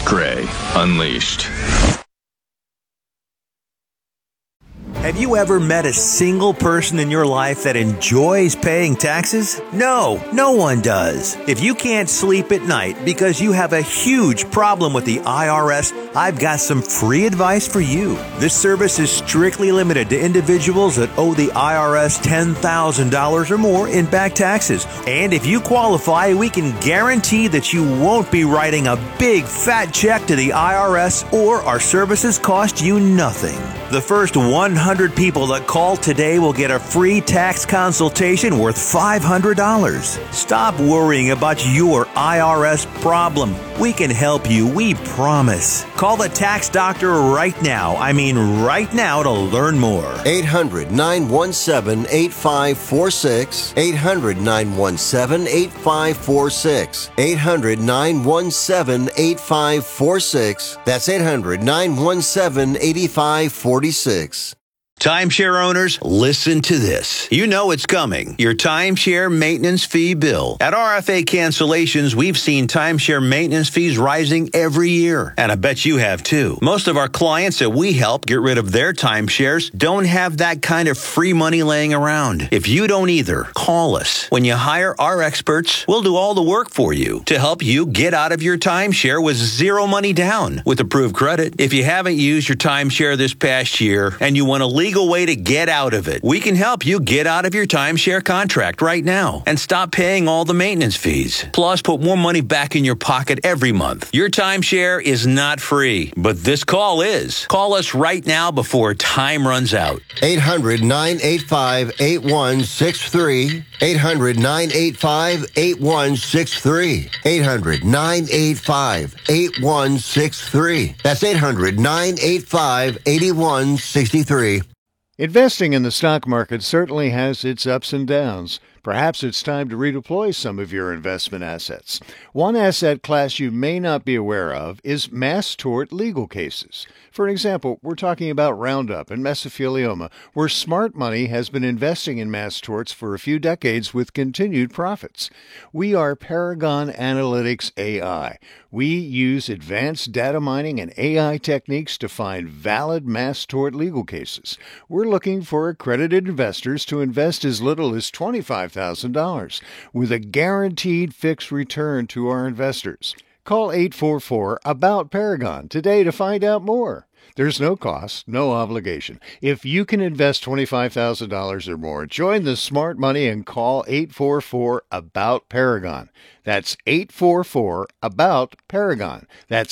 Gray Unleashed. Have you ever met a single person in your life that enjoys paying taxes? No, no one does. If you can't sleep at night because you have a huge problem with the IRS, I've got some free advice for you. This service is strictly limited to individuals that owe the IRS $10,000 or more in back taxes. And if you qualify, we can guarantee that you won't be writing a big fat check to the IRS, or our services cost you nothing. The first 100 people that call today will get a free tax consultation worth $500. Stop worrying about your IRS problem. We can help you, we promise. Call the tax doctor right now. I mean right now, to learn more. 800-917-8546. 800-917-8546. 800-917-8546. That's 800-917-8546. Timeshare owners, listen to this. You know it's coming. Your timeshare maintenance fee bill. At RFA Cancellations, we've seen timeshare maintenance fees rising every year. And I bet you have too. Most of our clients that we help get rid of their timeshares don't have that kind of free money laying around. If you don't either, call us. When you hire our experts, we'll do all the work for you to help you get out of your timeshare with zero money down with approved credit. If you haven't used your timeshare this past year and you want to legal way to get out of it, we can help you get out of your timeshare contract right now and stop paying all the maintenance fees. Plus, put more money back in your pocket every month. Your timeshare is not free, but this call is. Call us right now before time runs out. 800-985-8163. 800-985-8163. 800-985-8163. That's 800-985-8163. Investing in the stock market certainly has its ups and downs. Perhaps it's time to redeploy some of your investment assets. One asset class you may not be aware of is mass tort legal cases. For example, we're talking about Roundup and mesothelioma, where smart money has been investing in mass torts for a few decades with continued profits. We are Paragon Analytics AI. We use advanced data mining and AI techniques to find valid mass tort legal cases. We're looking for accredited investors to invest as little as $25,000 with a guaranteed fixed return to our investors. Call 844-ABOUT-PARAGON today to find out more. There's no cost, no obligation. If you can invest $25,000 or more, join the smart money and call 844-ABOUT-PARAGON. That's 844-ABOUT-PARAGON. That's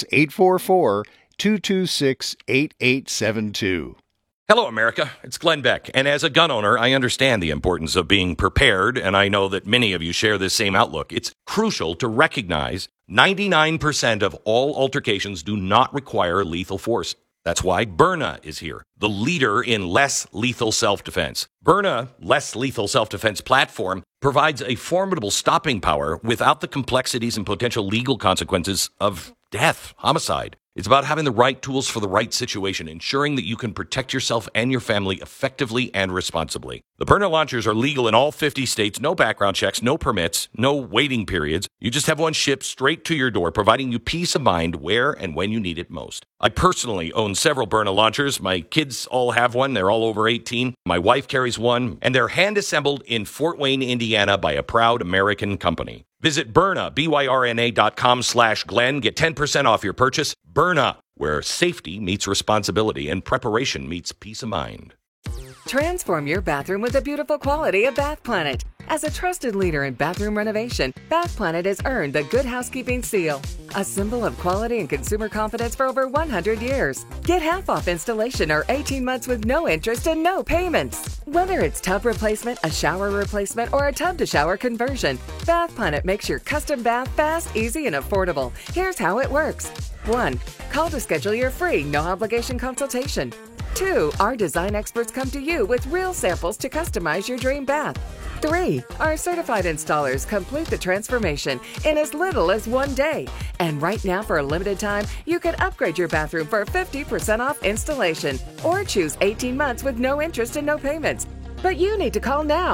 844-226-8872. Hello, America. It's Glenn Beck. And as a gun owner, I understand the importance of being prepared, and I know that many of you share this same outlook. It's crucial to recognize 99% of all altercations do not require lethal force. That's why Byrna is here, the leader in less lethal self-defense. Byrna Less Lethal Self-Defense platform provides a formidable stopping power without the complexities and potential legal consequences of death, homicide. It's about having the right tools for the right situation, ensuring that you can protect yourself and your family effectively and responsibly. The Byrna launchers are legal in all 50 states, no background checks, no permits, no waiting periods. You just have one shipped straight to your door, providing you peace of mind where and when you need it most. I personally own several Byrna launchers. My kids all have one. They're all over 18. My wife carries one, and they're hand-assembled in Fort Wayne, Indiana by a proud American company. Visit Byrna, BYRNA.com/Glenn. Get 10% off your purchase. Byrna, where safety meets responsibility and preparation meets peace of mind. Transform your bathroom with the beautiful quality of Bath Planet. As a trusted leader in bathroom renovation, Bath Planet has earned the Good Housekeeping seal, a symbol of quality and consumer confidence for over 100 years. Get half off installation or 18 months with no interest and no payments. Whether it's tub replacement, a shower replacement, or a tub-to-shower conversion, Bath Planet makes your custom bath fast, easy, and affordable. Here's how it works. 1. Call to schedule your free, no-obligation consultation. 2. Our design experts come to you with real samples to customize your dream bath. 3. Our certified installers complete the transformation in as little as 1 day. And right now, for a limited time, you can upgrade your bathroom for 50% off installation or choose 18 months with no interest and no payments. But you need to call now.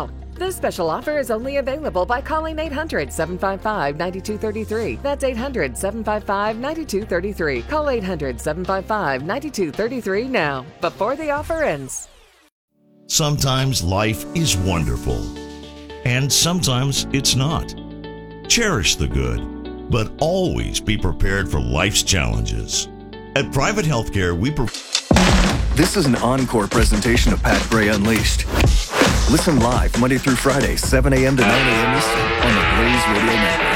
This special offer is only available by calling 800-755-9233. That's 800-755-9233. Call 800-755-9233 now, before the offer ends. Sometimes life is wonderful, and sometimes it's not. Cherish the good, but always be prepared for life's challenges. At Private Healthcare, This is an encore presentation of Pat Gray Unleashed. Listen live Monday through Friday, 7 a.m. to 9 a.m. Eastern on the Blaze Radio Network.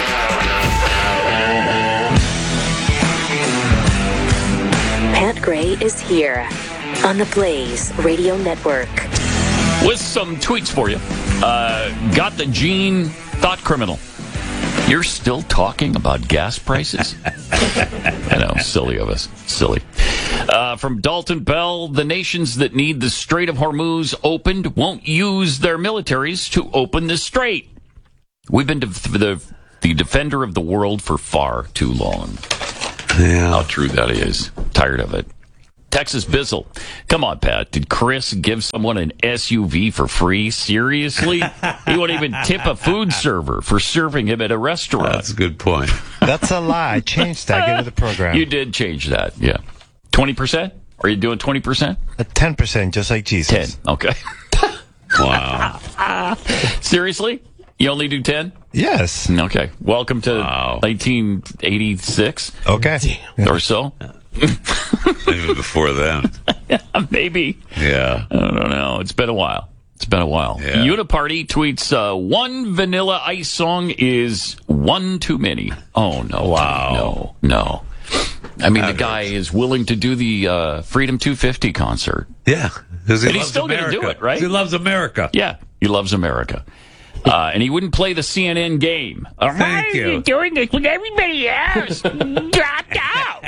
Pat Gray is here on the Blaze Radio Network. With some tweets for you. Got the Gene Thought Criminal. You're still talking about gas prices? I know, silly of us. Silly. From Dalton Bell, the nations that need the Strait of Hormuz opened won't use their militaries to open the strait. We've been the defender of the world for far too long. Yeah. How true that is. Tired of it. Texas Bizzle. Come on, Pat. Did Chris give someone an SUV for free? Seriously? He won't even tip a food server for serving him at a restaurant. That's a good point. That's a lie. I changed that. Get with the program. You did change that, yeah. 20%? Are you doing 20%? 10%, just like Jesus. 10, okay. Wow. Seriously? You only do 10? Yes. Okay. Welcome to 1986. Okay. Or so. Maybe before then. Maybe. Yeah. I don't know. It's been a while. Yeah. Uniparty tweets, one Vanilla Ice song is one too many. Oh, no. Wow. No. I mean, the guy is willing to do the Freedom 250 concert. Yeah. And he's still going to do it, right? He loves America. Yeah, he loves America. And he wouldn't play the CNN game. Thank you. Why are you doing this when everybody else dropped out?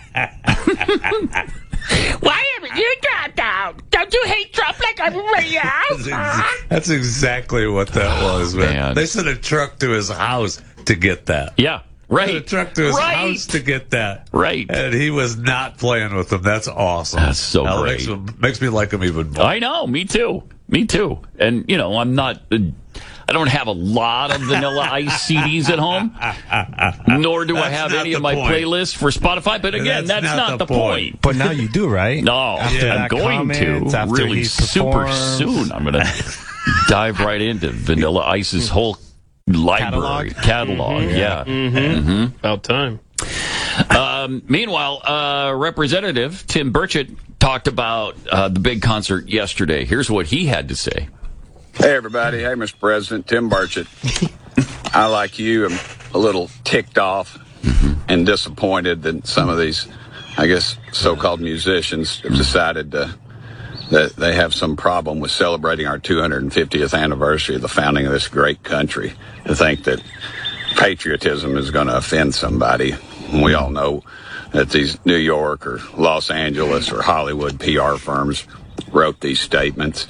Why haven't you dropped out? Don't you hate Trump like everybody else? That's exactly what that was, man. They sent a truck to his house to get that. Yeah. Right. Sent a truck to his house to get that. Right. And he was not playing with them. That's awesome. That's so great. Makes me like him even more. I know. Me too. And, I'm not... I don't have a lot of Vanilla Ice CDs at home, nor do I have any of my playlists for Spotify. But again, that's not the point. But now you do, right? No, I'm going to really super soon. I'm going to dive right into Vanilla Ice's whole library catalog. Mm-hmm. Yeah, Mm-hmm. About time. Meanwhile, Representative Tim Burchett talked about the big concert yesterday. Here's what he had to say. Hey, everybody. Hey, Mr. President. Tim Burchett. I, like you, am a little ticked off and disappointed that some of these, I guess, so-called musicians have decided that they have some problem with celebrating our 250th anniversary of the founding of this great country. To think that patriotism is going to offend somebody. We all know that these New York or Los Angeles or Hollywood PR firms wrote these statements.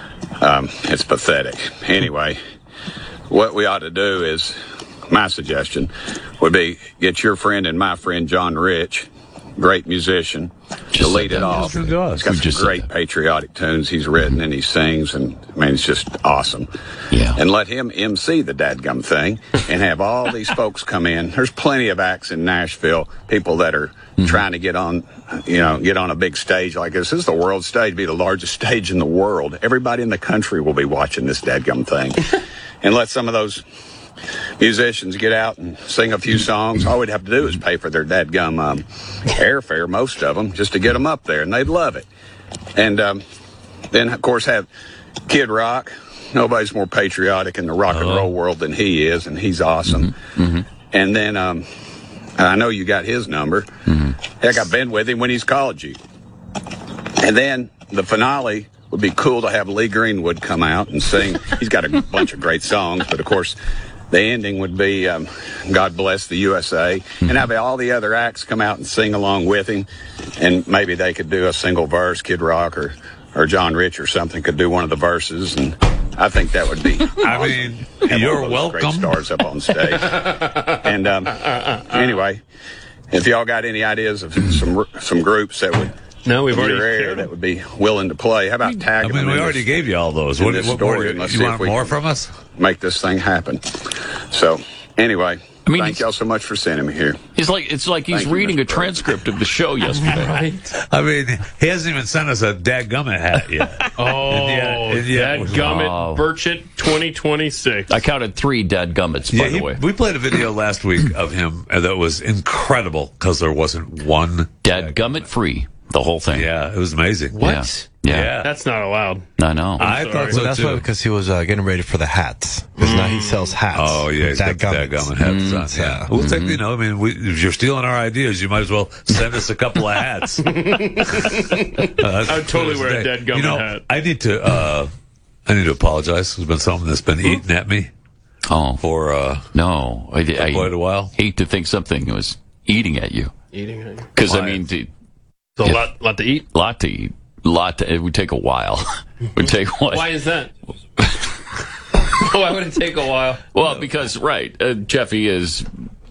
It's pathetic. Anyway, what we ought to do is, my suggestion would be get your friend and my friend John Rich, great musician, to lead it off. He's got some great patriotic tunes he's written and he sings, and I mean, it's just awesome. Yeah. And let him MC the dadgum thing and have all these folks come in. There's plenty of acts in Nashville, people that are trying to get on a big stage like this. This is the world stage, be the largest stage in the world. Everybody in the country will be watching this dadgum thing. And let some of those musicians get out and sing a few songs. All we'd have to do is pay for their dadgum airfare, most of them, just to get them up there, and they'd love it. And then, of course, have Kid Rock. Nobody's more patriotic in the rock and roll world than he is, and he's awesome. And then I know you got his number. Heck, I've been with him when he's called you. And then the finale would be cool to have Lee Greenwood come out and sing. He's got a bunch of great songs, but of course, the ending would be God Bless the USA, and have all the other acts come out and sing along with him, and maybe they could do a single verse. Kid Rock or John Rich or something could do one of the verses, and I think that would be awesome. I mean, you're welcome. Great stars up on stage. And anyway, if y'all got any ideas of some groups that would No, we've already your area shared that would be willing to play. How about tagging them? we in already this- gave you all those. in What this more? story, and let's see You if want we more can from us? Make this thing happen. So, anyway, thank y'all so much for sending me here. It's like he's Thank you, reading Mr. a transcript of the show yesterday. I mean, he hasn't even sent us a dadgummit hat yet. Dadgummit Burchett 2026. I counted 3 dadgummits, by the way. We played a video last week of him that was incredible because there wasn't one dadgummit free. The whole thing. Yeah, it was amazing. What? Yeah. That's not allowed. I know. I thought so That's too. why, because he was getting ready for the hats. Because now he sells hats. Oh yeah, he's got the dadgummit hats on. Yeah, we'll take. You know, I mean, if you're stealing our ideas, you might as well send us a couple of hats. I would totally wear a dadgummit hat. I need to apologize. There's been something that's been eating at me. Oh, for quite a while. Hate to think something was eating at you. Eating at you. Because I mean, a lot to eat. It would take a while. It would take a while. Why is that? Why would it take a while? Well, because Jeffy is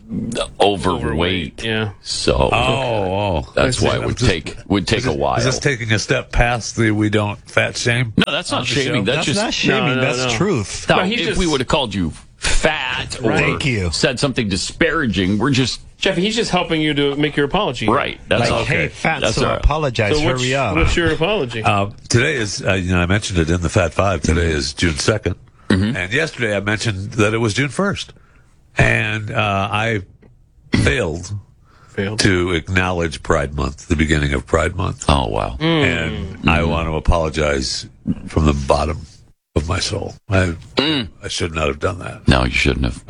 overweight. Yeah. So that's why it would take a while. Is this taking a step past the we don't fat shame? No, that's not shaming. That's just not shaming. That's truth. No, if we would have called you fat or said something disparaging, we're just Jeffy, he's just helping you to make your apology. Right. That's like, okay. hey, fat, that's so right. apologize. So hurry up. What's your apology? Today is, I mentioned it in the Fat Five. Today is June 2nd. And yesterday I mentioned that it was June 1st. And I failed to acknowledge Pride Month, the beginning of Pride Month. Oh, wow. And I want to apologize from the bottom of my soul. I should not have done that. No, you shouldn't have.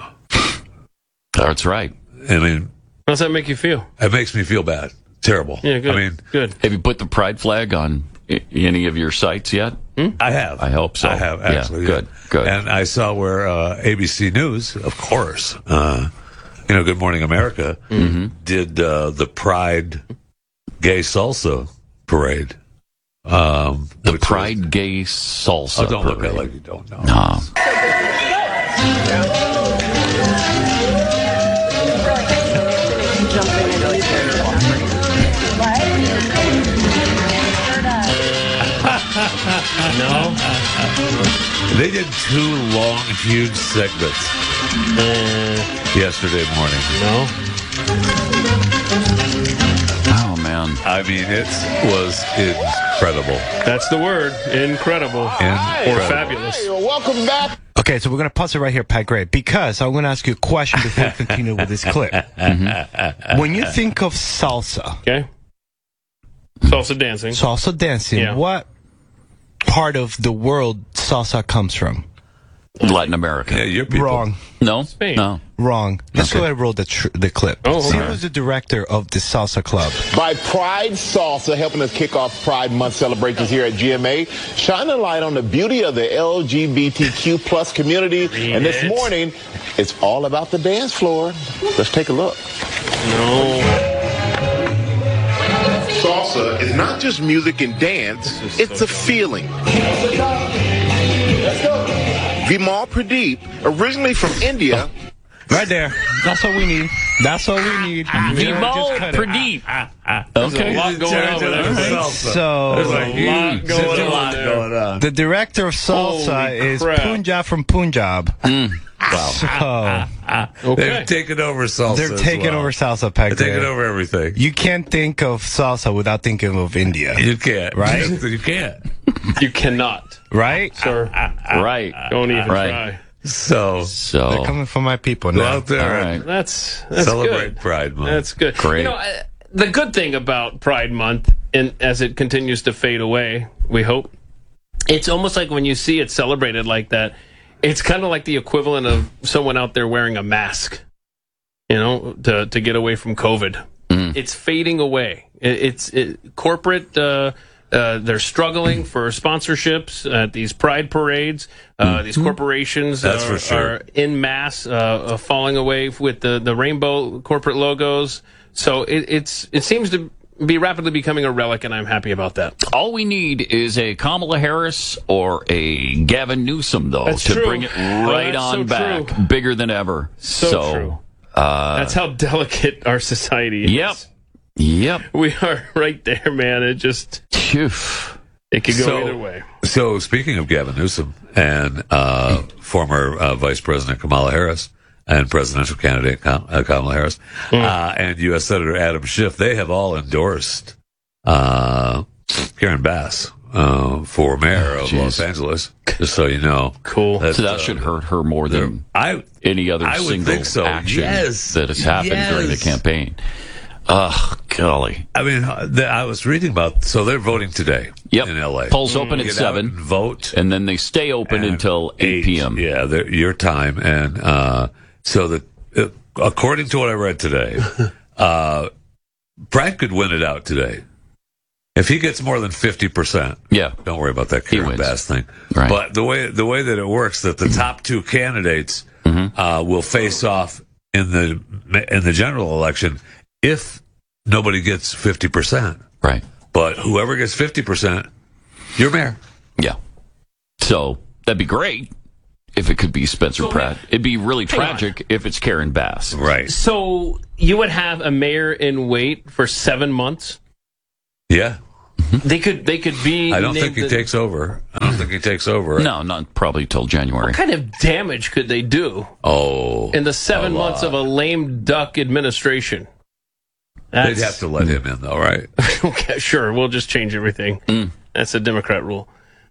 That's right. I mean, how does that make you feel? It makes me feel bad. Terrible. Yeah, good. I mean, good. Have you put the pride flag on any of your sites yet? I have. I hope so. I have, actually. Yeah, good. And I saw where ABC News, of course, Good Morning America, did the Pride Gay Salsa Parade. The Pride Gay Salsa don't Parade. Look at it like you don't know. No. No. They did 2 long, huge segments yesterday morning. No. Oh, man. I mean, it was incredible. That's the word. Incredible. Or fabulous. Hey, welcome back. Okay, so we're going to pause it right here, Pat Gray, because I'm going to ask you a question before we continue with this clip. When you think of salsa, okay, salsa dancing, yeah. What part of the world salsa comes from? Latin America. Yeah, your people. Wrong. No? Spain. No. Wrong. Let's go ahead and roll the clip. Oh, See okay. who's the director of the salsa club. By Pride Salsa, helping us kick off Pride Month celebrations here at GMA, shining a light on the beauty of the LGBTQ plus community. And this morning, it's all about the dance floor. Let's take a look. No. Salsa is not just music and dance, it's a feeling. Vimal Pradeep, originally from India. Right there. That's what we need. That's all we need. Vimal Pradeep. Okay. There's a lot going on with that. So, There's a lot going on. the director of salsa Holy is crap. Punjab from Punjab. Wow. So, They've taken over salsa. they're taking over salsa, Pat They're taking Gray. over everything. You can't think of salsa without thinking of India. You can't. Right? You can't. You cannot, Right? sir. Right. Don't even Right. try. So They're coming for my people go now. out there All and right. That's celebrate good. Pride Month. That's good. Great. The good thing about Pride Month, and as it continues to fade away, we hope, it's almost like when you see it celebrated like that, it's kind of like the equivalent of someone out there wearing a mask, to get away from COVID. It's fading away. It's corporate. They're struggling for sponsorships at these pride parades. These corporations That's for sure. are en masse falling away with the rainbow corporate logos. So it seems to be rapidly becoming a relic, and I'm happy about that. All we need is a Kamala Harris or a Gavin Newsom, though, That's to true. bring it right That's on so back, true. bigger than ever. So true. That's how delicate our society is. Yep. Yep. We are right there, man. It just... It could go either way. So, speaking of Gavin Newsom and former Vice President Kamala Harris and presidential candidate Kamala Harris and U.S. Senator Adam Schiff, they have all endorsed Karen Bass for mayor of Los Angeles, just so you know. Cool. So that should hurt her more than any other single action that has happened during the campaign. Oh, golly. I mean, I was reading about, so they're voting today in L.A. Polls open at 7. Vote. And then they stay open until 8 p.m. Yeah, your time. And so that, according to what I read today, Brad could win it out today. If he gets more than 50%, don't worry about that Karen Bass thing. Right. But the way that it works, that the top two candidates will face off in the general election if nobody gets 50%. Right. But whoever gets 50%, you're mayor. Yeah. So that'd be great if it could be Spencer Pratt. It'd be really tragic if it's Karen Bass. Right. So you would have a mayor in wait for 7 months? Yeah. They could be... I don't think he takes over. No, not probably till January. What kind of damage could they do in the 7 months of a lame duck administration? They'd have to let him in, though, right? Okay, sure. We'll just change everything. That's a Democrat rule.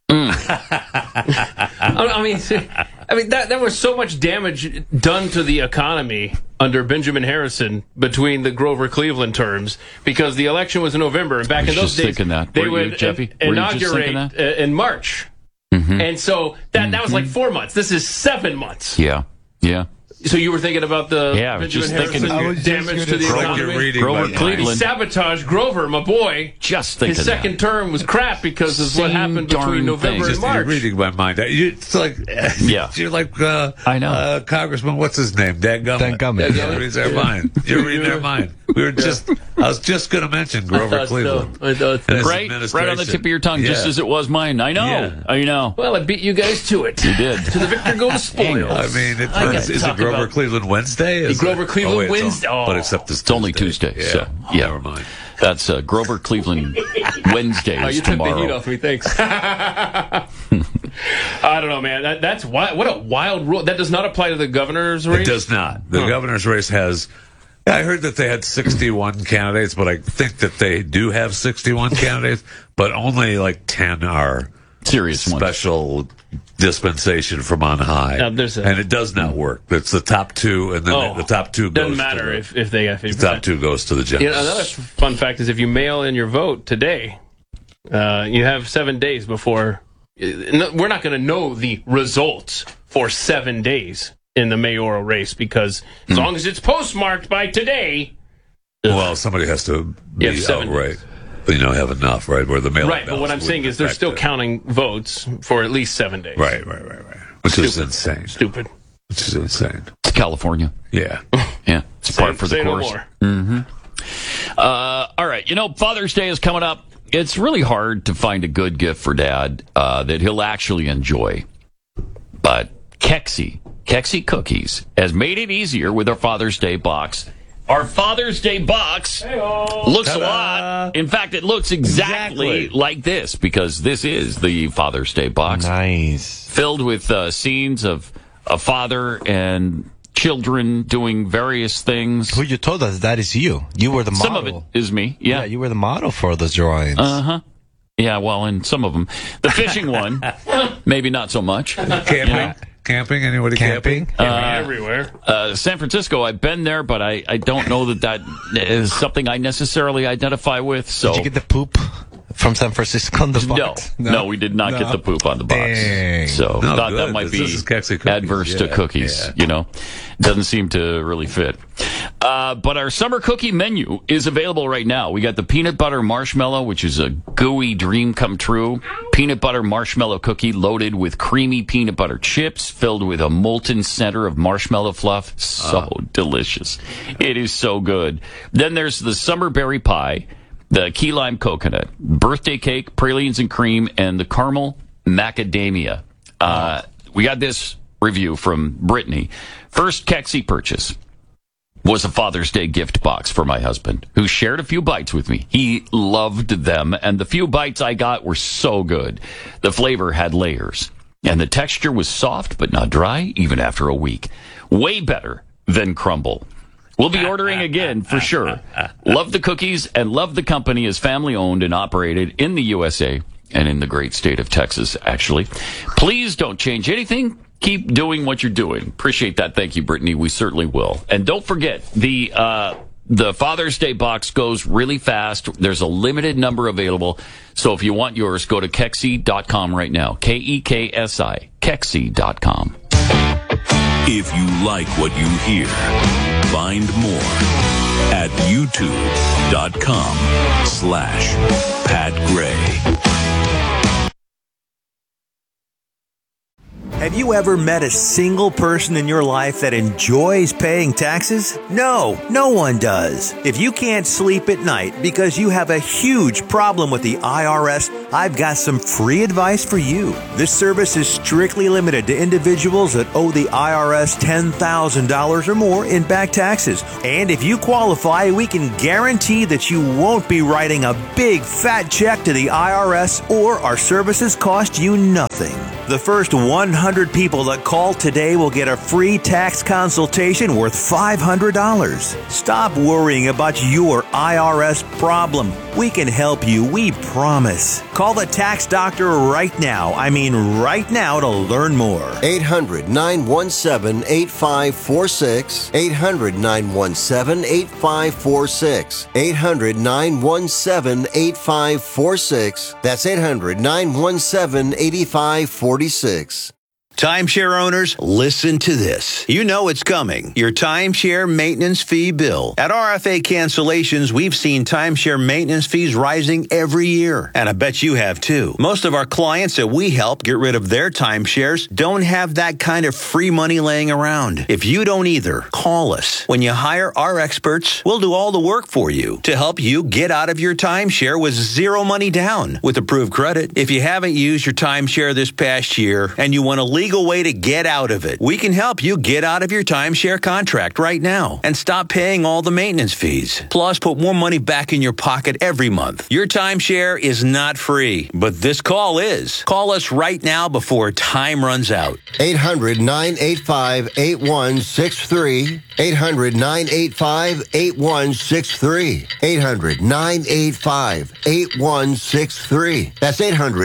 I mean, there was so much damage done to the economy under Benjamin Harrison between the Grover Cleveland terms because the election was in November, and back in those days they would inaugurate in March, and so that was like 4 months. This is 7 months. Yeah. So you were thinking about the Benjamin Harrison damage to the economy? Grover Cleveland. Sabotage Grover, my boy. Just thinking his second term was crap because of what happened between November and March. You're reading my mind. It's like, you're like, I know. Congressman, what's his name? Dadgummit. You're reading their mind. You're reading their mind. I was just going to mention Grover Cleveland. I thought so. Right on the tip of your tongue, just as it was mine. I know. Yeah. I know. Well, I beat you guys to it. You did. To the victor go the spoils. I mean, is it Grover Cleveland Wednesday? Grover Cleveland Wednesday. But except it's only Tuesday. Yeah. So, never mind. That's Grover Cleveland Wednesdays you took tomorrow. the heat off me, thanks. I don't know, man. That's what a wild rule. That does not apply to the governor's race? It does not. The governor's race has... I heard that they had 61 candidates, but I think that they do have 61 candidates, but only like 10 are serious special dispensation from on high. And it does not work. It's the top two, and then the top two goes doesn't matter if they have 50%. The top two goes to the general. Another fun fact is if you mail in your vote today, you have 7 days before... We're not going to know the results for 7 days in the mayoral race because as long as it's postmarked by today... Well, somebody has to be outright... have enough, right? Where the mail. Right, but what I'm saying is they're still counting votes for at least 7 days. Right. Which is insane. Stupid. Which is insane. It's California. Yeah. Yeah. It's part for the course. No more. All right. Father's Day is coming up. It's really hard to find a good gift for Dad that he'll actually enjoy. But Kexi Cookies has made it easier with our Father's Day box. Our Father's Day box looks a lot. In fact, it looks exactly like this because this is the Father's Day box. Nice. Filled with scenes of a father and children doing various things. Who you told us that is you. You were the model. Some of it is me, yeah. You were the model for those drawings. Uh-huh. Yeah, well, and some of them. The fishing one, maybe not so much. Camping? Anybody camping? Everywhere. San Francisco, I've been there, but I don't know that is something I necessarily identify with. So. Did you get the poop from San Francisco on the box? No, we did not get the poop on the box. Dang. So thought that might be adverse to cookies, Doesn't seem to really fit. But our summer cookie menu is available right now. We got the peanut butter marshmallow, which is a gooey dream come true. Peanut butter marshmallow cookie loaded with creamy peanut butter chips, filled with a molten center of marshmallow fluff. So delicious. It is so good. Then there's the summer berry pie, the key lime coconut, birthday cake, pralines and cream, and the caramel macadamia. We got this review from Brittany. First Kexi purchase. was a Father's Day gift box for my husband, who shared a few bites with me. He loved them, and the few bites I got were so good. The flavor had layers, and the texture was soft but not dry, even after a week. Way better than crumble. We'll be ordering again for sure. Love the cookies and love the company as family-owned and operated in the USA and in the great state of Texas, actually. Please don't change anything. Keep doing what you're doing. Appreciate that. Thank you, Brittany. We certainly will. And don't forget, the Father's Day box goes really fast. There's a limited number available. So if you want yours, go to Kexi.com right now. Kexi. Kexi.com. If you like what you hear, find more at youtube.com/Pat Gray. Have you ever met a single person in your life that enjoys paying taxes? No, no one does. If you can't sleep at night because you have a huge problem with the IRS, I've got some free advice for you. This service is strictly limited to individuals that owe the IRS $10,000 or more in back taxes. And if you qualify, we can guarantee that you won't be writing a big fat check to the IRS, or our services cost you nothing. The first 100 people that call today will get a free tax consultation worth $500. Stop worrying about your IRS problem. We can help you, we promise. Call the tax doctor right now. I mean right now, to learn more. 800-917-8546. 800-917-8546. 800-917-8546. That's 800-917-8546. Timeshare owners, listen to this. You know it's coming. Your timeshare maintenance fee bill. At RFA Cancellations, we've seen timeshare maintenance fees rising every year. And I bet you have too. Most of our clients that we help get rid of their timeshares don't have that kind of free money laying around. If you don't either, call us. When you hire our experts, we'll do all the work for you to help you get out of your timeshare with zero money down with approved credit. If you haven't used your timeshare this past year and you want to legal way to get out of it, we can help you get out of your timeshare contract right now and stop paying all the maintenance fees. Plus, put more money back in your pocket every month. Your timeshare is not free, but this call is. Call us right now before time runs out. 800-985-8163. 800-985-8163. 800-985-8163. That's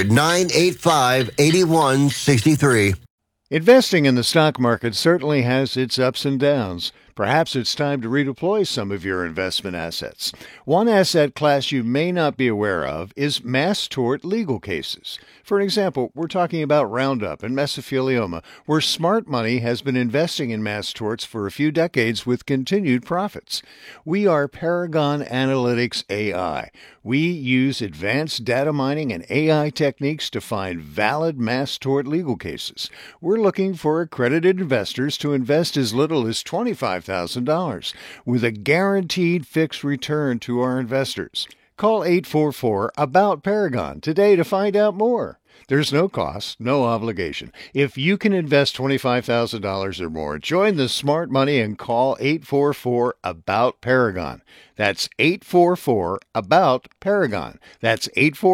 800-985-8163. Investing in the stock market certainly has its ups and downs. Perhaps it's time to redeploy some of your investment assets. One asset class you may not be aware of is mass tort legal cases. For example, we're talking about Roundup and mesothelioma, where smart money has been investing in mass torts for a few decades with continued profits. We are Paragon Analytics AI. We use advanced data mining and AI techniques to find valid mass tort legal cases. We're looking for accredited investors to invest as little as $25,000 with a guaranteed fixed return to our investors. Call 844-ABOUT-PARAGON today to find out more. There's no cost, no obligation. If you can invest $25,000 or more, join the smart money and call 844-ABOUT-PARAGON. That's 844-ABOUT-PARAGON. That's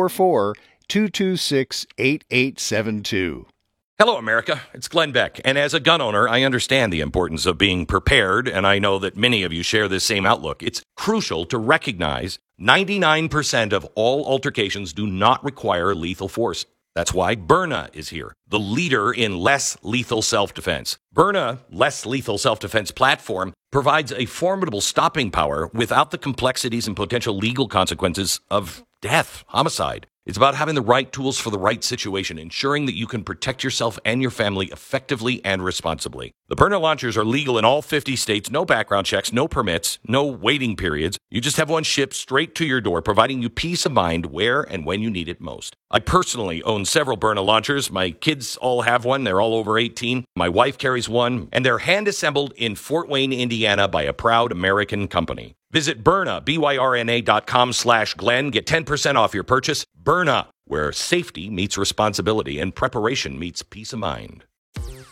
844-226-8872. Hello, America. It's Glenn Beck. And as a gun owner, I understand the importance of being prepared, and I know that many of you share this same outlook. It's crucial to recognize 99% of all altercations do not require lethal force. That's why Byrna is here, the leader in less lethal self-defense. Byrna Less Lethal Self-Defense platform provides a formidable stopping power without the complexities and potential legal consequences of death, homicide. It's about having the right tools for the right situation, ensuring that you can protect yourself and your family effectively and responsibly. The Byrna launchers are legal in all 50 states, no background checks, no permits, no waiting periods. You just have one shipped straight to your door, providing you peace of mind where and when you need it most. I personally own several Byrna launchers. My kids all have one. They're all over 18. My wife carries one, and they're hand-assembled in Fort Wayne, Indiana by a proud American company. Visit Byrna, BYRNA.com/Glenn. Get 10% off your purchase. Byrna, where safety meets responsibility and preparation meets peace of mind.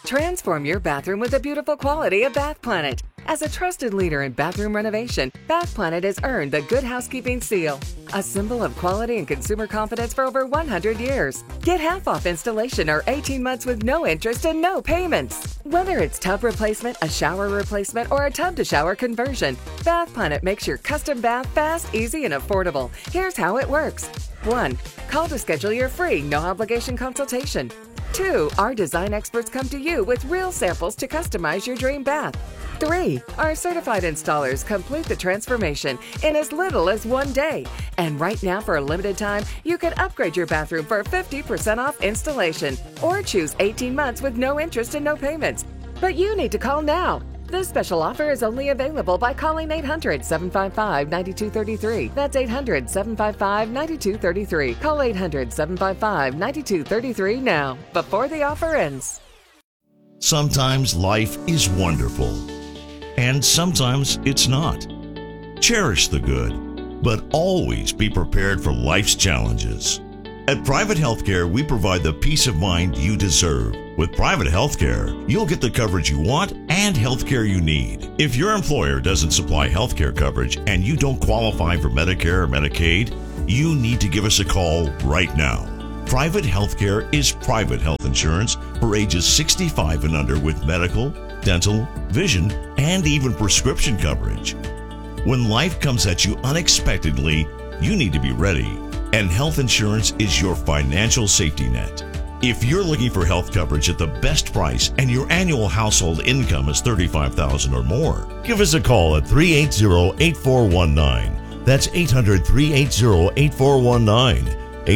Transform your bathroom with the beautiful quality of Bath Planet. As a trusted leader in bathroom renovation, Bath Planet has earned the Good Housekeeping seal, a symbol of quality and consumer confidence for over 100 years. Get half off installation or 18 months with no interest and no payments. Whether it's tub replacement, a shower replacement, or a tub-to-shower conversion, Bath Planet makes your custom bath fast, easy, and affordable. Here's how it works. 1. Call to schedule your free, no-obligation consultation. 2. Our design experts come to you with real samples to customize your dream bath. 3. Our certified installers complete the transformation in as little as 1 day. And right now, for a limited time, you can upgrade your bathroom for 50% off installation or choose 18 months with no interest and no payments. But you need to call now. This special offer is only available by calling 800-755-9233. That's 800-755-9233. Call 800-755-9233 now, before the offer ends. Sometimes life is wonderful, and sometimes it's not. Cherish the good, but always be prepared for life's challenges. At Private Healthcare, we provide the peace of mind you deserve. With Private Healthcare, you'll get the coverage you want and healthcare you need. If your employer doesn't supply healthcare coverage and you don't qualify for Medicare or Medicaid, you need to give us a call right now. Private Healthcare is private health insurance for ages 65 and under with medical, dental, vision, and even prescription coverage. When life comes at you unexpectedly, you need to be ready. And health insurance is your financial safety net. If you're looking for health coverage at the best price and your annual household income is $35,000 or more, give us a call at 380-8419. That's 800-380-8419.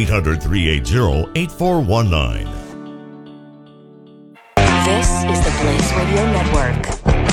800-380-8419. This is the Blaze Radio Network.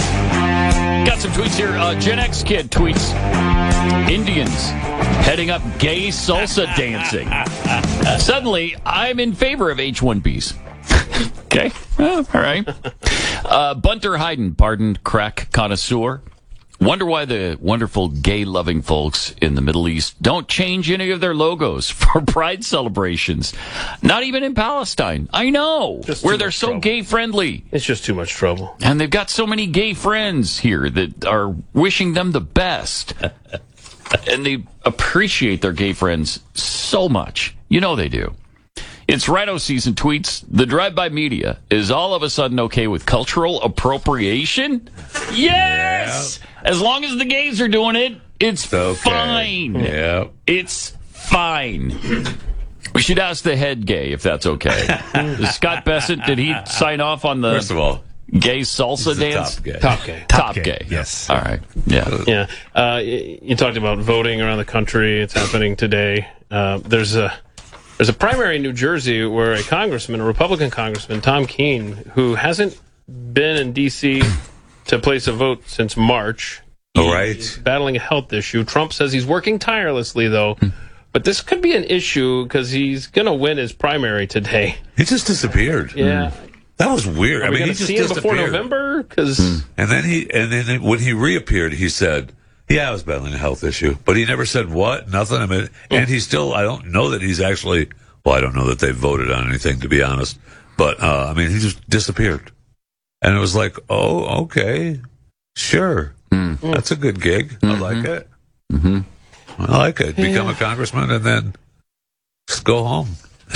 Got some tweets here. Gen X kid tweets, Indians heading up gay salsa dancing. Suddenly, I'm in favor of H-1Bs. Okay, well, all right. Bunter Hayden, pardoned crack connoisseur. Wonder why the wonderful gay-loving folks in the Middle East don't change any of their logos for pride celebrations. Not even in Palestine. I know, where they're so gay-friendly. It's just too much trouble. And they've got so many gay friends here that are wishing them the best. And they appreciate their gay friends so much. You know they do. It's Rhino Season tweets, the drive-by media is all of a sudden okay with cultural appropriation? Yes! Yeah. As long as the gays are doing it, it's okay. Fine. Yeah. It's fine. We should ask the head gay if that's okay. Scott Bessent, did he sign off on the... First of all, gay salsa dance? Top gay. Yes. All right. Yeah. Yeah. You talked about voting around the country. It's happening today. There's a primary in New Jersey where a Republican congressman, Tom Keene, who hasn't been in D.C. to place a vote since March. He's battling a health issue. Trump says he's working tirelessly, though. But this could be an issue because he's going to win his primary today. He just disappeared. Yeah. That was weird. Are we going to see him before November? And then when he reappeared, he said, yeah, I was battling a health issue. But he never said what, nothing. I mean, and he's still, I don't know that he's actually, well, I don't know that they voted on anything, to be honest. But, I mean, he just disappeared. And it was like, oh, okay, sure. That's a good gig. I like it. I like it. Become a congressman and then just go home.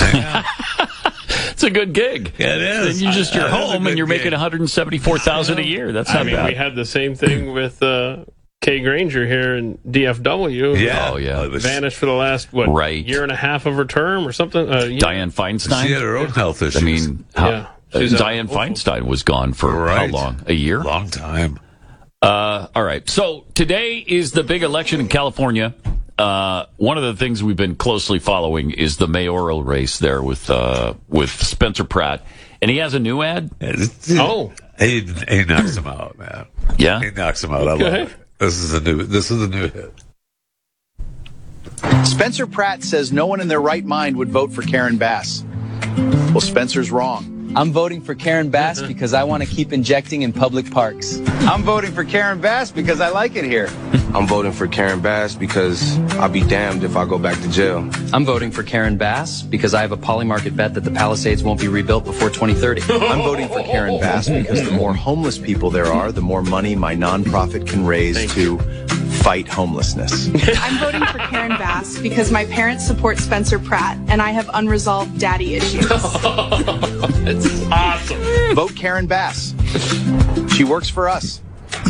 It's a good gig. Yeah, it is. And you're home and you're making $174,000 a year. That's not bad. We had the same thing with Kay Granger here in DFW. Yeah. Oh, yeah. Vanished for the last, year and a half of her term or something? Dianne Feinstein? She had her own health issues. I mean, Dianne Feinstein was gone for how long? A year? Long time. All right. So today is the big election in California. One of the things we've been closely following is the mayoral race there with Spencer Pratt. And he has a new ad. He knocks him out, man. Yeah? He knocks him out. I love it. This is a new hit. Spencer Pratt says no one in their right mind would vote for Karen Bass. Well, Spencer's wrong. I'm voting for Karen Bass because I want to keep injecting in public parks. I'm voting for Karen Bass because I like it here. I'm voting for Karen Bass because I'll be damned if I go back to jail. I'm voting for Karen Bass because I have a Polymarket bet that the Palisades won't be rebuilt before 2030. I'm voting for Karen Bass because the more homeless people there are, the more money my nonprofit can raise to fight homelessness. I'm voting for Karen Bass because my parents support Spencer Pratt and I have unresolved daddy issues. That's awesome. Vote Karen Bass. She works for us.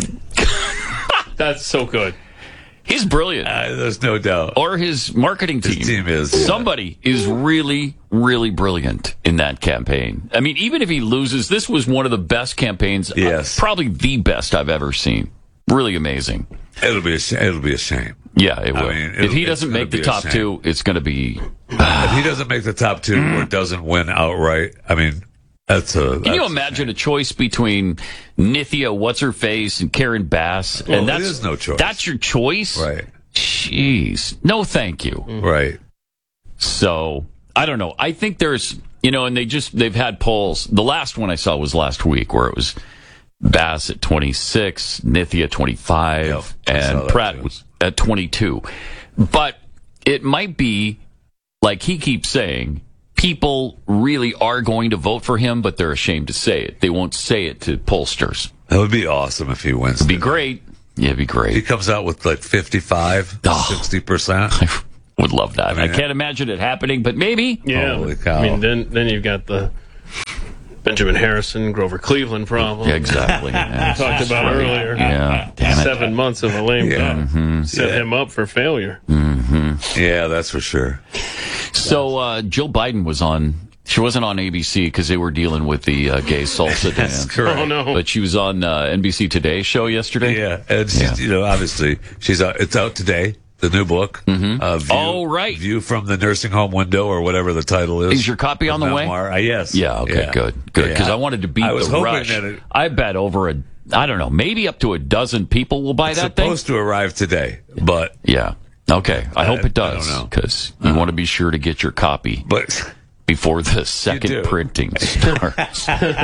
That's so good. He's brilliant. There's no doubt. Or his marketing team. His team is. Somebody is really, really brilliant in that campaign. I mean, even if he loses, this was one of the best campaigns. Yes. Probably the best I've ever seen. Really amazing. It'll be a shame. Yeah, it will. I mean, if he doesn't make the top two, it's going to be... if he doesn't make the top two or doesn't win outright, I mean, Can you imagine a choice between Nithya, What's-Her-Face, and Karen Bass? Well, and there is no choice. That's your choice? Right. Jeez. No, thank you. Right. So, I don't know. I think there's, and they've had polls. The last one I saw was last week where it was Bass at 26, Nithya 25, and Pratt at 22. But it might be, like he keeps saying, people really are going to vote for him, but they're ashamed to say it. They won't say it to pollsters. That would be awesome if he wins. It'd be great. Yeah, it'd be great. He comes out with like 55, 60%. I would love that. I can't imagine it happening, but maybe. Yeah. Holy cow. I mean, then you've got the Benjamin Harrison, Grover Cleveland problem. Yeah, exactly. We talked about earlier. Yeah, damn it. 7 months of a lame duck. Set him up for failure. Mm-hmm. Yeah, that's for sure. So Jill Biden was on. She wasn't on ABC because they were dealing with the gay salsa dance. Correct. Oh no! But she was on NBC Today show yesterday. Yeah, and she's, obviously she's out. It's out today. The new book. Mm-hmm. View from the Nursing Home Window, or whatever the title is. Is your copy on the memoir. way? Yes. Yeah. Okay. Good. Because I wanted to beat the rush. I bet over I don't know, maybe up to a dozen people will buy that thing. It's supposed to arrive today, but yeah. Okay. I hope it does, because you want to be sure to get your copy. But before the second printing starts.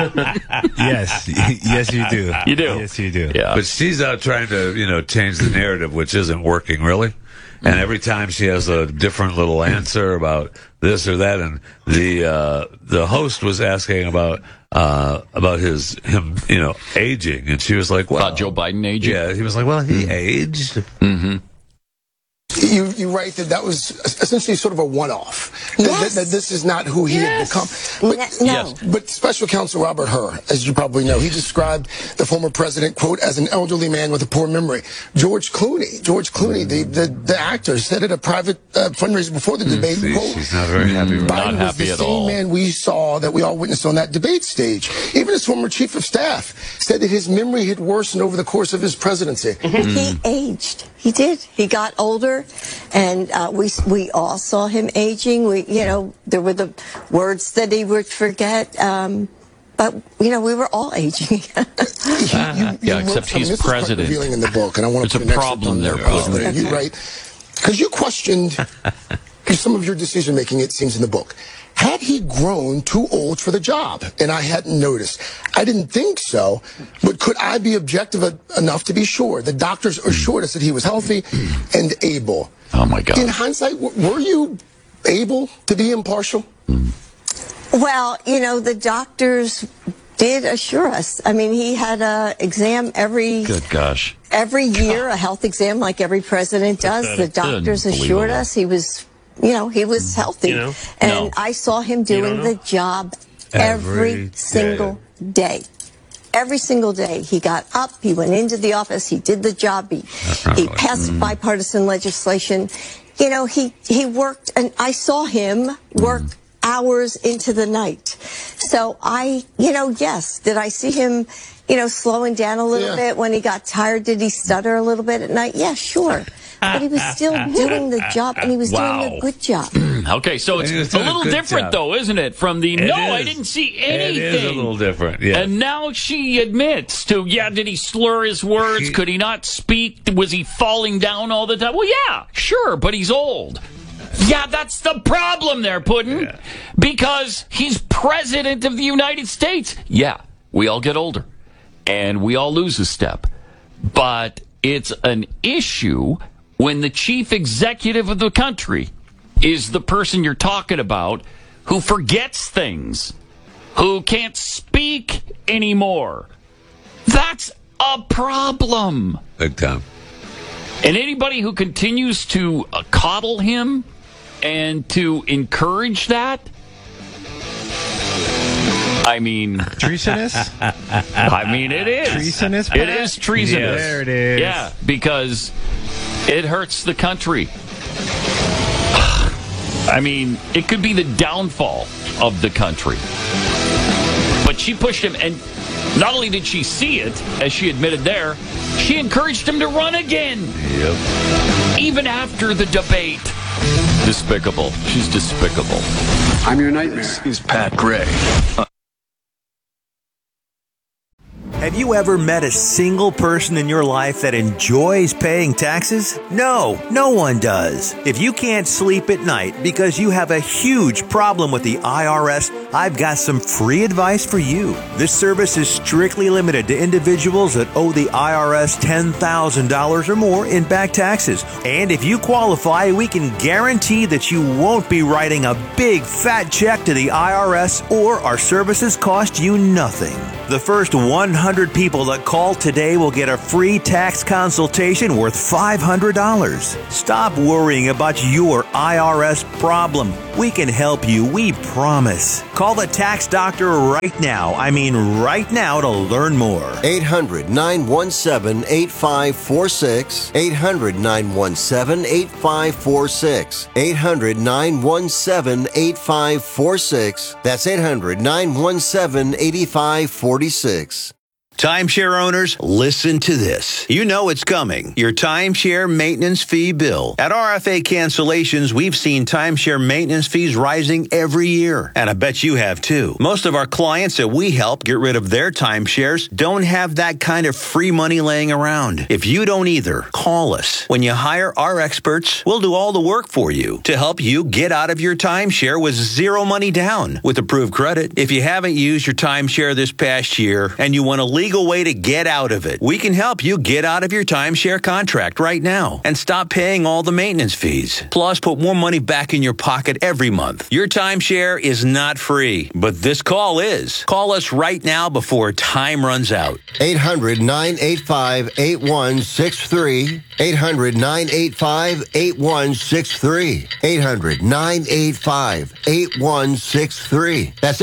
Yes, you do. You do. Yes, you do. Yeah. But she's out trying to, change the narrative, which isn't working really. And every time she has a different little answer about this or that, and the host was asking about him, aging, and she was like, "Well, about Joe Biden aging." Yeah, he was like, "Well, he aged." Mm-hmm. You write that was essentially sort of a one-off. Yes. That this is not who he had become. But, but Special Counsel Robert Hur, as you probably know, he described the former president, quote, as an elderly man with a poor memory. George Clooney, the actor, said at a private fundraiser before the debate, quote, she's not very happy. Biden was the same man we saw that we all witnessed on that debate stage. Even his former chief of staff said that his memory had worsened over the course of his presidency. He aged. He did. He got older, and we all saw him aging. There were the words that he would forget. But we were all aging. Yeah, except he's president. Revealing in the book, and I want to put a problem there. You write because you questioned some of your decision making. It seems in the book. Had he grown too old for the job? And I hadn't noticed. I didn't think so, but could I be objective enough to be sure? The doctors assured us that he was healthy and able. Oh, my God. In hindsight, were you able to be impartial? Well, the doctors did assure us. I mean, he had an exam every year, a health exam like every president does. The doctors assured us he was... he was healthy. And I saw him doing the job every single day. Every single day. He got up, he went into the office, he did the job, he passed bipartisan legislation. He worked, and I saw him work hours into the night. So yes, did I see him, slowing down a little bit when he got tired? Did he stutter a little bit at night? Yeah, sure. But he was still doing the job, and he was doing a good job. Okay, so it's a little different, though, isn't it? From the, I didn't see anything. It is a little different, yeah. And now she admits to, did he slur his words? Could he not speak? Was he falling down all the time? Well, yeah, sure, but he's old. Yeah, that's the problem there, Puddin'. Yeah. Because he's president of the United States. Yeah, we all get older, and we all lose a step. But it's an issue when the chief executive of the country is the person you're talking about who forgets things, who can't speak anymore. That's a problem. Big time. And anybody who continues to coddle him and to encourage that, I mean... Treasonous? I mean, it is. Treasonous? It is treasonous. Yeah, there it is. Yeah, because it hurts the country. I mean, it could be the downfall of the country. But she pushed him, and not only did she see it, as she admitted there, she encouraged him to run again. Yep. Even after the debate. Despicable. She's despicable. I'm your nightmare. This is Pat Gray. Have you ever met a single person in your life that enjoys paying taxes? No, no one does. If you can't sleep at night because you have a huge problem with the IRS, I've got some free advice for you. This service is strictly limited to individuals that owe the IRS $10,000 or more in back taxes. And if you qualify, we can guarantee that you won't be writing a big fat check to the IRS, or our services cost you nothing. The first 100 people that call today will get a free tax consultation worth $500. Stop worrying about your IRS problem. We can help you, we promise. Call the tax doctor right now. I mean right now, to learn more. 800-917-8546. 800-917-8546. 800-917-8546. That's 800-917-8546. Timeshare owners, listen to this. You know it's coming. Your timeshare maintenance fee bill. At RFA Cancellations, we've seen timeshare maintenance fees rising every year. And I bet you have too. Most of our clients that we help get rid of their timeshares don't have that kind of free money laying around. If you don't either, call us. When you hire our experts, we'll do all the work for you to help you get out of your timeshare with zero money down with approved credit. If you haven't used your timeshare this past year and you want to legal way to get out of it, we can help you get out of your timeshare contract right now and stop paying all the maintenance fees. Plus, put more money back in your pocket every month. Your timeshare is not free, but this call is. Call us right now before time runs out. 800-985-8163. 800-985-8163. 800-985-8163. That's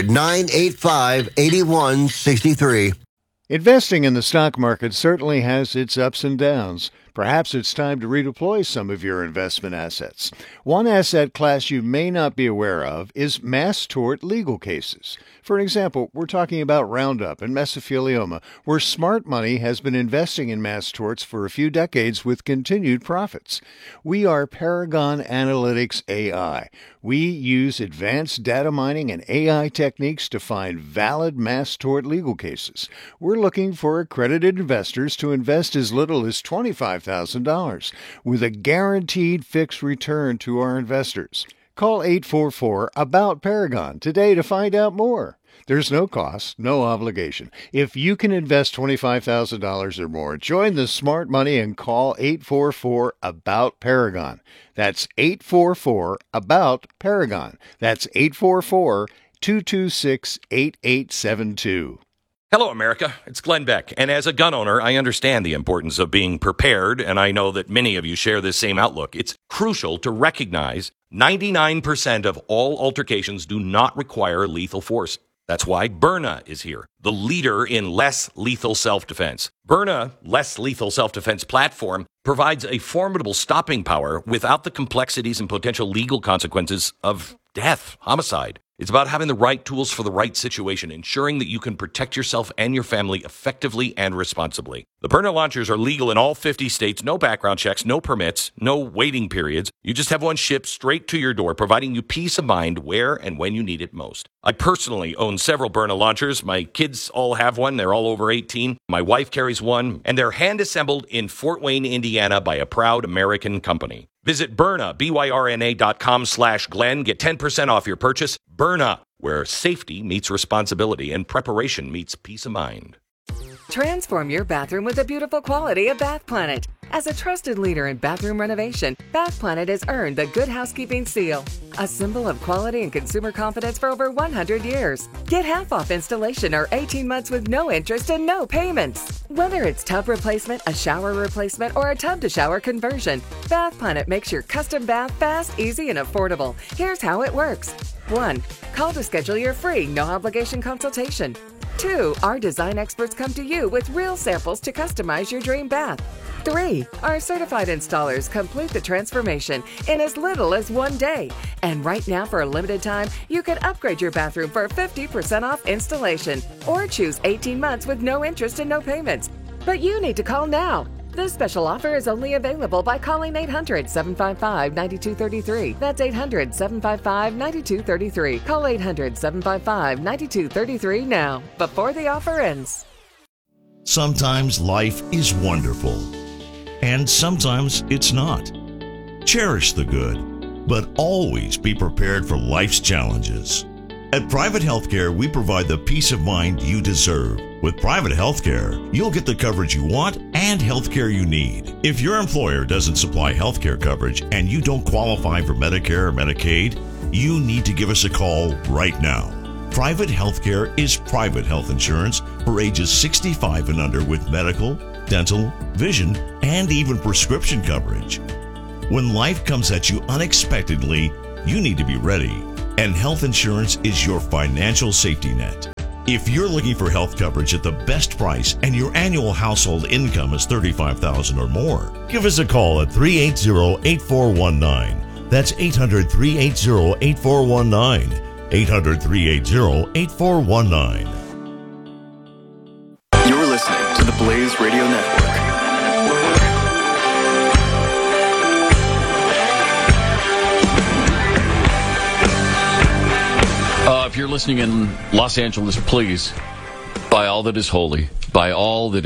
800-985-8163. Investing in the stock market certainly has its ups and downs. Perhaps it's time to redeploy some of your investment assets. One asset class you may not be aware of is mass tort legal cases. For example, we're talking about Roundup and mesothelioma, where smart money has been investing in mass torts for a few decades with continued profits. We are Paragon Analytics AI. We use advanced data mining and AI techniques to find valid mass tort legal cases. We're looking for accredited investors to invest as little as $25,000 with a guaranteed fixed return to our investors. Call 844-ABOUT-PARAGON today to find out more. There's no cost, no obligation. If you can invest $25,000 or more, join the smart money and call 844-ABOUT-PARAGON. That's 844-ABOUT-PARAGON. That's 844-226-8872. Hello, America. It's Glenn Beck. And as a gun owner, I understand the importance of being prepared, and I know that many of you share this same outlook. It's crucial to recognize 99% of all altercations do not require lethal force. That's why Byrna is here, the leader in less lethal self-defense. Byrna, less lethal self-defense platform, provides a formidable stopping power without the complexities and potential legal consequences of death, homicide. It's about having the right tools for the right situation, ensuring that you can protect yourself and your family effectively and responsibly. The Byrna launchers are legal in all 50 states, no background checks, no permits, no waiting periods. You just have one shipped straight to your door, providing you peace of mind where and when you need it most. I personally own several Byrna launchers. My kids all have one. They're all over 18. My wife carries one, and they're hand-assembled in Fort Wayne, Indiana by a proud American company. Visit Byrna, BYRNA.com/Glenn. Get 10% off your purchase. Byrna, where safety meets responsibility and preparation meets peace of mind. Transform your bathroom with the beautiful quality of Bath Planet. As a trusted leader in bathroom renovation, Bath Planet has earned the Good Housekeeping seal, a symbol of quality and consumer confidence for over 100 years. Get half off installation or 18 months with no interest and no payments. Whether it's tub replacement, a shower replacement, or a tub-to-shower conversion, Bath Planet makes your custom bath fast, easy, and affordable. Here's how it works. 1. Call to schedule your free, no-obligation consultation. 2. Our design experts come to you with real samples to customize your dream bath. 3. Our certified installers complete the transformation in as little as 1 day. And right now, for a limited time, you can upgrade your bathroom for 50% off installation or choose 18 months with no interest and no payments. But you need to call now. This special offer is only available by calling 800-755-9233. That's 800-755-9233. Call 800-755-9233 now, before the offer ends. Sometimes life is wonderful, and sometimes it's not. Cherish the good, but always be prepared for life's challenges. At Private Healthcare, we provide the peace of mind you deserve. With Private Healthcare, you'll get the coverage you want and healthcare you need. If your employer doesn't supply healthcare coverage and you don't qualify for Medicare or Medicaid, you need to give us a call right now. Private Healthcare is private health insurance for ages 65 and under with medical, dental, vision, and even prescription coverage. When life comes at you unexpectedly, you need to be ready. And health insurance is your financial safety net. If you're looking for health coverage at the best price and your annual household income is $35,000 or more, give us a call at 380-8419. That's 800-380-8419. 800-380-8419. You're listening to the Blaze Radio Network. If you're listening in Los Angeles, please, by all that is holy, by all that